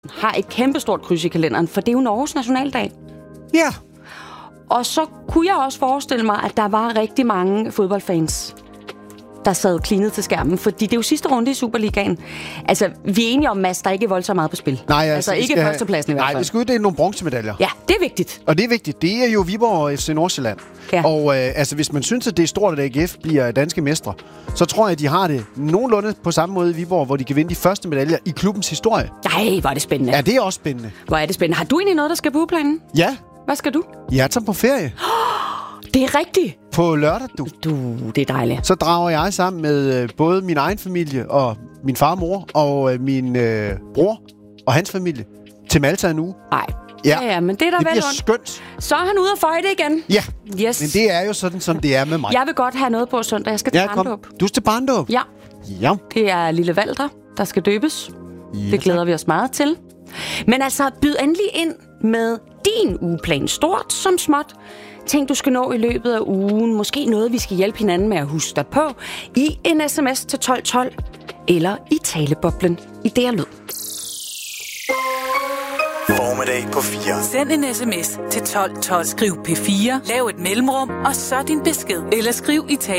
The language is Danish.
har et kæmpestort kryds i kalenderen, for det er jo Norges nationaldag. Ja. Og så kunne jeg også forestille mig, at der var rigtig mange fodboldfans, der sad klinet til skærmen, fordi det er jo sidste runde i Superligaen. Altså, vi er enige om, Mads, der ikke er voldsomt meget på spil. Nej, altså ikke førstepladsen i hvert fald. Nej, vi skal uddele nogle bronzemedaljer. Ja, det er vigtigt. Og det er vigtigt. Det er jo Viborg og FC Nordsjælland. Ja. Og altså, hvis man synes, at det er stort, at AGF bliver danske mestre, så tror jeg, at de har det nogenlunde på samme måde i Viborg, hvor de kan vinde de første medaljer i klubbens historie. Nej, hvor er det spændende. Ja, det er også spændende. Hvor er det spændende. Har du egentlig noget, der skal på ugeplanen? Ja. Hvad skal du? Jeg tager på ferie. Det er rigtigt. På lørdag, Det er dejligt. Så drager jeg sammen med både min egen familie og min far og mor og min bror og hans familie til Malta en uge. Nej. Ja, men det er da det vel bliver skønt. Så er han ude og føje det igen. Ja, yes. Men det er jo sådan, som det er med mig. Jeg vil godt have noget på søndag. Jeg skal til barndåb. Du skal til barndåb? Ja. Ja. Det er lille Walter, der skal døbes. Ja, det glæder vi os meget til. Men altså, byd endelig ind med din ugeplan, stort som småt. Ting, du skal nå i løbet af ugen. Måske noget, vi skal hjælpe hinanden med at huske dig på. I en sms til 1212. Eller i taleboblen i det her lyd. Formiddag på 4. Send en sms til 1212. Skriv P4. Lav et mellemrum, og så din besked. Eller skriv i